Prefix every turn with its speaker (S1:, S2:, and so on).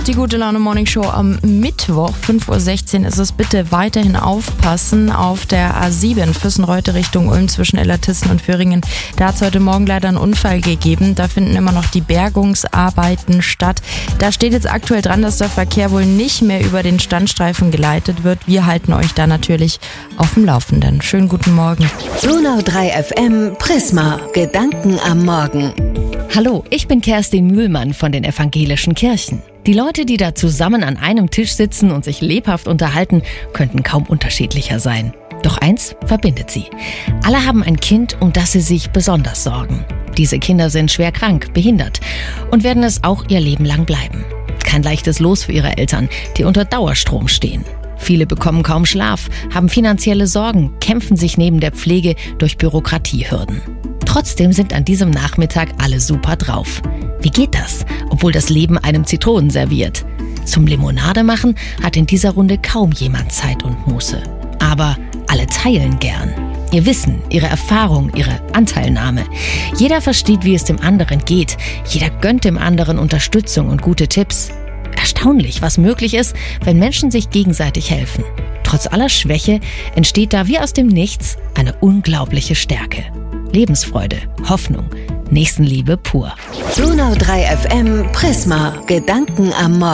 S1: Die gute Laune Morning Show am Mittwoch, 5.16 Uhr ist es. Bitte weiterhin aufpassen auf der A7 Füssen-Reute Richtung Ulm zwischen Illertissen und Föhringen. Da hat es heute Morgen leider einen Unfall gegeben. Da finden immer noch die Bergungsarbeiten statt. Da steht jetzt aktuell dran, dass der Verkehr wohl nicht mehr über den Standstreifen geleitet wird. Wir halten euch da natürlich auf dem Laufenden. Schönen guten Morgen.
S2: Donau 3 FM Prisma. Gedanken am Morgen.
S3: Hallo, ich bin Kerstin Mühlmann von den evangelischen Kirchen. Die Leute, die da zusammen an einem Tisch sitzen und sich lebhaft unterhalten, könnten kaum unterschiedlicher sein. Doch eins verbindet sie. Alle haben ein Kind, um das sie sich besonders sorgen. Diese Kinder sind schwer krank, behindert und werden es auch ihr Leben lang bleiben. Kein leichtes Los für ihre Eltern, die unter Dauerstrom stehen. Viele bekommen kaum Schlaf, haben finanzielle Sorgen, kämpfen sich neben der Pflege durch Bürokratiehürden. Trotzdem sind an diesem Nachmittag alle super drauf. Wie geht das, obwohl das Leben einem Zitronen serviert? Zum Limonade machen hat in dieser Runde kaum jemand Zeit und Muße. Aber alle teilen gern. Ihr Wissen, ihre Erfahrung, ihre Anteilnahme. Jeder versteht, wie es dem anderen geht. Jeder gönnt dem anderen Unterstützung und gute Tipps. Erstaunlich, was möglich ist, wenn Menschen sich gegenseitig helfen. Trotz aller Schwäche entsteht da wie aus dem Nichts eine unglaubliche Stärke. Lebensfreude, Hoffnung, Nächstenliebe pur.
S2: Donau 3 FM Prisma. Gedanken am Morgen.